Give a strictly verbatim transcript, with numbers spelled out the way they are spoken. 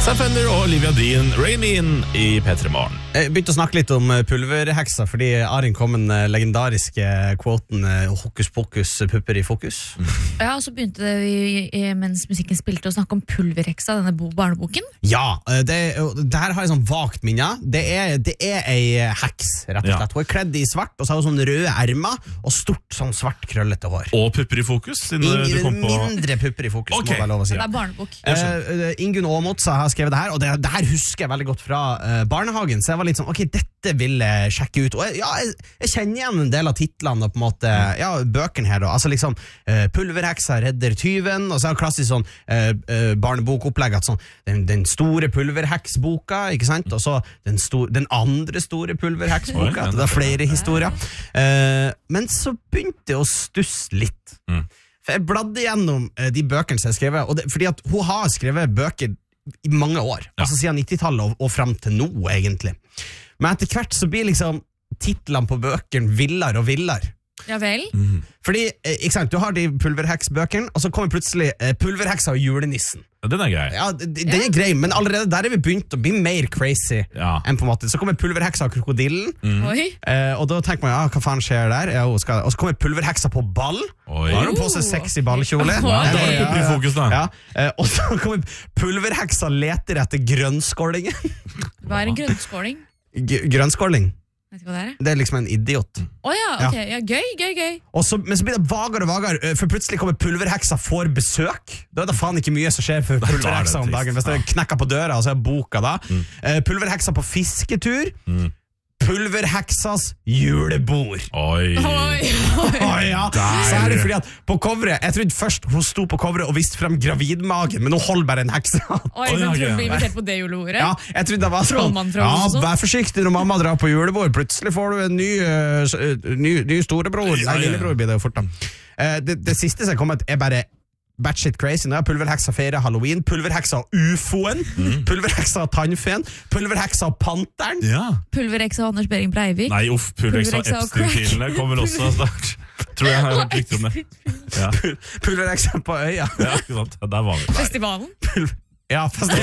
Sam Fender og Olivia Dean, Rain Me In i P tre Morgen. Jeg begynte å snakke litt om pulverheksa, fordi Arin kom med den legendariske quoten hokus pokus, pupper i fokus. Ja, og så begynte vi mens musikken spilte å snakke om pulverheksa, denne barneboken. Ja, det, det her har jeg sånn vagt minne. Det er, det er ei heks, rett og slett. Ja. Hun er kledd i svart, og så har hun sånn røde ermer, og stort sånn svart krøllete hår. Og pupper i fokus? I, du kom på... Mindre pupper i fokus, okay. må jeg lov å si. Det er barnebok. Uh, Ingunn Åmotsa har skrevet det her, og det, det her husker jeg veldig godt fra uh, barnehagen, så jeg var litt sånn, ok, dette vil jeg sjekke ut. Og jeg, ja, jeg, jeg kjenner igjen en del av titlene og på en måte, ja, bøkene her da. Altså liksom, uh, pulverheksa redder tyven, og så er det klassisk sånn uh, uh, barnebokopplegg, at sånn, den, den store pulverheksboka, ikke sant? Og så den, sto, den andre store pulverheksboka, det er flere historier. Uh, men så begynte jeg å stusse litt. Mm. For jeg bladde gjennom uh, de bøkene som jeg skrev, og det, fordi at hun har skrevet bøker i mange år, ja. Altså siden nittitallet og, og frem til nå, egentlig. Men etter hvert så blir liksom titlene på bøkene villere og villere. Ja vel? Mm. Fordi, ikke sant, du har de pulverheksbøkene, og så kommer plutselig eh, pulverheksa og julenissen. Ja, den er grei. Ja, den ja. er grei, men allerede der er vi begynt å bli mer crazy ja. enn på en måte. Så kommer pulverheksa og krokodillen, mm. eh, og da tenker man, ja, hva faen skjer der? Ja, skal... Og så kommer pulverheksa på ball, og da har hun på seg sexy ballkjole. Ja, da er det pupper i fokus da. Ja. Eh, og så kommer pulverheksa leter etter grønnskålingen. Hva er en grønnskåling? G- grønnskåling? Vet du hva det er? Det er liksom en idiot. Å oh, ja, ok. Ja. Ja, gøy, gøy, gøy. Og så, men så blir det vagere og vagere, for plutselig kommer pulverheksa får besøk. Da er det faen ikke mye som skjer for pulverheksa om dagen. Hvis det er knekker på døra, og så er boka da. Mm. Uh, pulverheksa på fisketur. Mm. Pulverheksas julebord. Oi. Oi, oi. Oh, ja. Så er det fordi at på coveret, jeg trodde først hun sto på coveret og viste frem gravidmagen, men hun holder bare en hekse. Oi, men tror du blir invitert på det julebordet? Ja, jeg trodde det var sånn. Ja, vær forsiktig når mamma drar på julebord. Plutselig får du en ny, uh, ny, ny storebror. Nei, lillebror blir det jo fort da. Uh, det, det siste som er kommet er bare batshit crazy. Nå er pulverheksa feirer Halloween, pulverheksa U F O-en, mm. pulverheksa tannfen, pulverheksa panteren. Ja. Pulverheksa Anders Behring Breivik. Nei, uff, pulverheksa Epstein-filene kommer også snart. Tror jeg har hørt riktig om det. Ja. Pulverheksa på øya. Ja, ikke sant. Der var vi. Festivalen. Pulver Ja, festivalen.